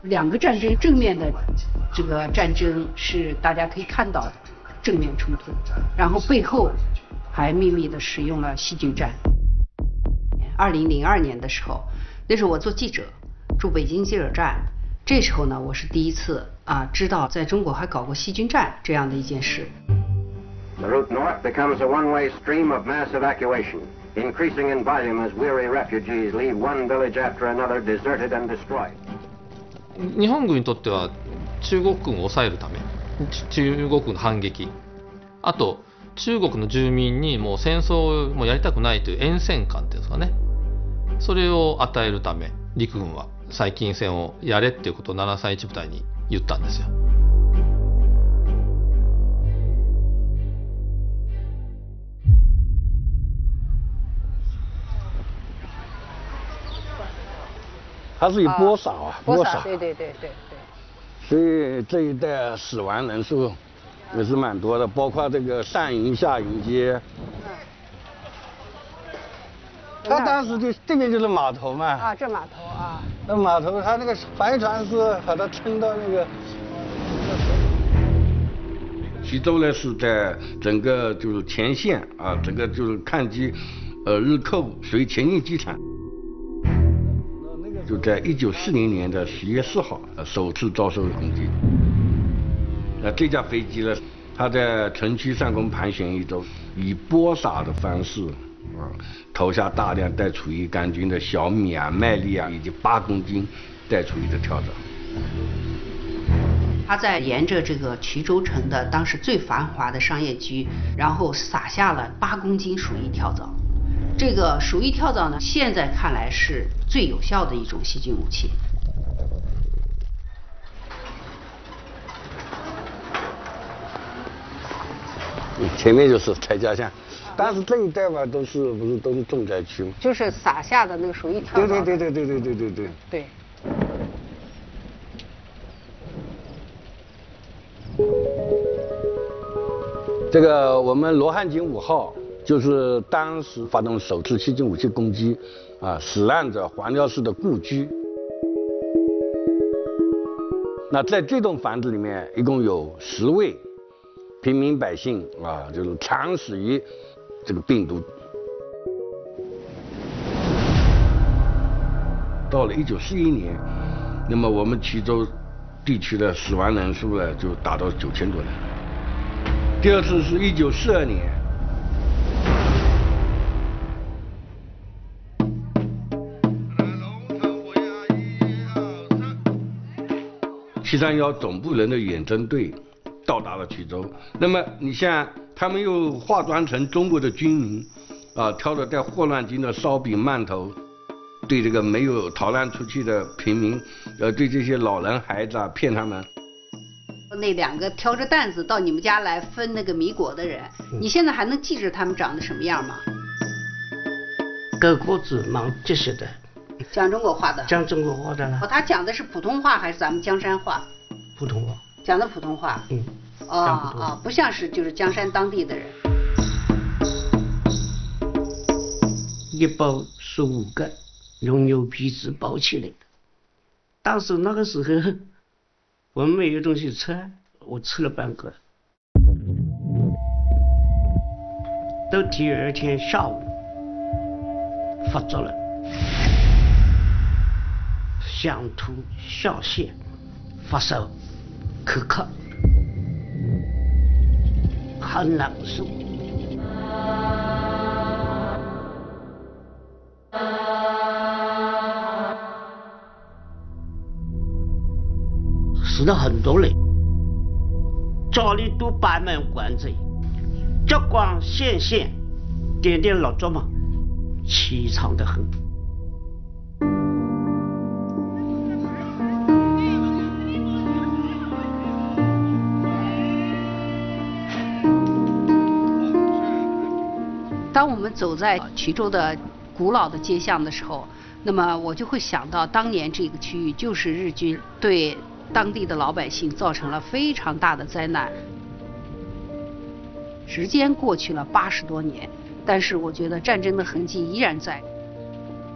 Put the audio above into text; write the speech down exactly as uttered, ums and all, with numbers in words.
两个战争正面的这个战争是大家可以看到的正面冲突，然后背后还秘密的使用了细菌战。二零零二年的时候，那时候我做记者，驻北京记者站，这时候呢，我是第一次啊知道在中国还搞过细菌战这样的一件事。 The route north becomes a one-way stream of mass evacuation, increasing in volume as weary refugees leave one village after another deserted and destroyed. 日本軍にとっては中国軍を抑えるため、中国軍の反撃、あと中国の住民にもう戦争をもうやりたくないという厭戦感っていうんですかね、それを与えるため陸軍は細菌戦をやれっていうことをななさんいち部隊に言ったんですよ。 它是以播撒啊， 播撒，对对对对对。 所以这一带死亡人数也是蛮多的，包括这个上营下营街。他当时就这边就是码头嘛。 啊，这码头啊。 那码头，他那个帆船是把它撑到那个。衢州呢是在整个就是前线啊，整个就是抗击呃日寇，属于前进机场。就在一九四零年的十月四号，呃，首次遭受攻击。那这架飞机呢，它在城区上空盘旋一周，以播撒的方式，啊，投下大量带厨余杆菌的小米啊、麦粒啊，以及八公斤带厨余的跳蚤。 他在沿着这个衢州城的当时最繁华的商业区，然后撒下了八公斤鼠疫跳蚤。这个鼠疫跳蚤呢，现在看来是最有效的一种细菌武器。 前面就是蔡家巷，但是这一带吧，都是不是都是重灾区吗？ 就是撒下的那个鼠疫跳蚤。 对对对对对对对对对。 对。 这个我们罗汉井五号。就是当时发动首次细菌武器攻击，啊，死难者黄廖氏的故居。那在这栋房子里面，一共有十位平民百姓啊，就是惨死于这个病毒。到了一九四一年，那么我们衢州地区的死亡人数呢，就达到九千多人。第二次是一九四二年。七三幺总部人的远征队到达了衢州，那么你像他们又化妆成中国的军民，啊，挑着带霍乱菌的烧饼馒头，对这个没有逃难出去的平民，呃，对这些老人孩子啊，骗他们。 那两个挑着担子到你们家来分那个米果的人，嗯、你现在还能记着他们长得什么样吗？ 个个子蛮结实的。 讲中国话的， 讲中国话的了。 哦，他讲的是普通话还是咱们江山话？ 普通话。 讲的普通话。 嗯。 哦哦，不像是就是江山当地的人。 一包十五个，用牛皮纸包起来的。当时那个时候，我们没有东西吃，我吃了半个。到第二天下午，发作了。想吐、笑泻、发烧、口渴，很难受。死了很多人，家里都摆满棺材，烛光显现，点点蜡烛嘛，凄惨得很。 当我们走在衢州的古老的街巷的时候，那么我就会想到，当年这个区域就是日军对当地的老百姓造成了非常大的灾难。时间过去了八十多年，但是我觉得战争的痕迹依然在。